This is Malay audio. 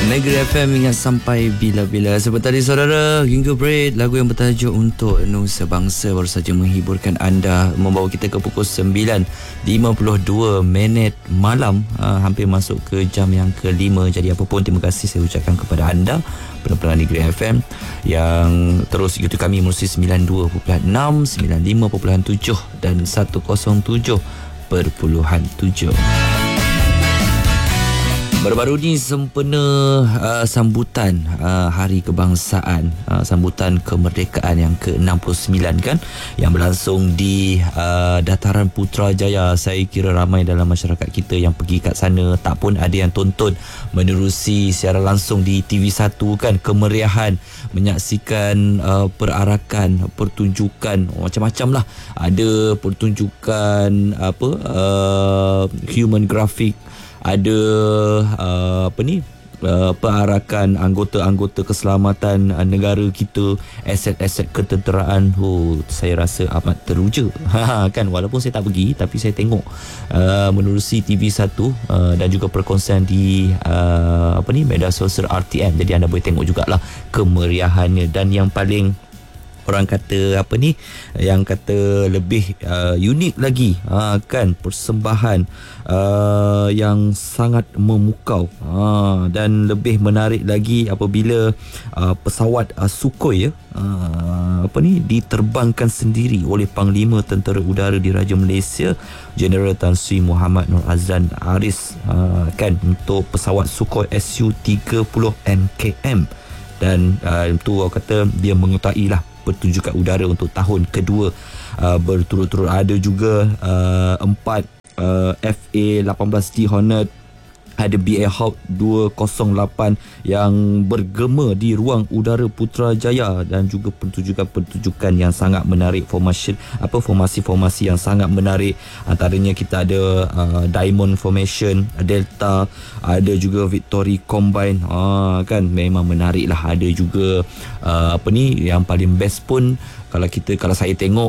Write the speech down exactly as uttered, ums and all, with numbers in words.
Negeri F M ingat sampai bila-bila. Sebentar tadi saudara, Gingo Bread, lagu yang bertajuk Untuk Nusa Bangsa baru saja menghiburkan anda, membawa kita ke pukul sembilan lima puluh dua minit malam, uh, hampir masuk ke jam yang kelima. Jadi apa pun, terima kasih saya ucapkan kepada anda pendengar Negeri F M yang terus ikuti kami melalui sembilan puluh dua perpuluhan enam, sembilan puluh lima perpuluhan tujuh dan seratus tujuh perpuluhan tujuh. Baru-baru ni sempena uh, sambutan uh, Hari Kebangsaan, uh, sambutan kemerdekaan yang ke enam puluh sembilan kan, yang berlangsung di uh, Dataran Putrajaya. Saya kira ramai dalam masyarakat kita yang pergi kat sana, tak pun ada yang tonton menerusi secara langsung di T V satu kan, kemeriahan menyaksikan uh, perarakan, pertunjukan macam-macam lah. Ada pertunjukan apa uh, human graphic, ada uh, apa ni uh, perarakan anggota-anggota keselamatan uh, negara kita, aset-aset ketenteraan. Oh, saya rasa amat teruja kan, walaupun saya tak pergi tapi saya tengok uh, menerusi T V satu uh, dan juga perkongsian di uh, apa ni media sosial R T M. Jadi anda boleh tengok jugalah kemeriahannya. Dan yang paling orang kata apa ni, yang kata lebih uh, unik lagi, uh, kan, persembahan uh, yang sangat memukau uh, dan lebih menarik lagi apabila uh, pesawat uh, Sukhoi ya, uh, apa ni diterbangkan sendiri oleh Panglima Tentera Udara Diraja Malaysia Jeneral Tan Sri Muhammad Nur Azlan Aris, uh, kan, untuk pesawat Sukhoi S U tiga puluh M K M. Dan uh, itu orang kata dia mengetahui lah pertunjukan udara untuk tahun kedua uh, berturut-turut. Ada juga uh, empat uh, F A lapan belas D Hornet, ada B A Hawk dua kosong lapan yang bergema di ruang udara Putrajaya, dan juga pertunjukan-pertunjukan yang sangat menarik, formasi apa formasi-formasi yang sangat menarik. Antaranya kita ada uh, Diamond Formation, Delta, ada juga Victory Combine. Ah, kan, memang menarik lah. Ada juga uh, apa ni yang paling best pun, kalau kita kalau saya tengok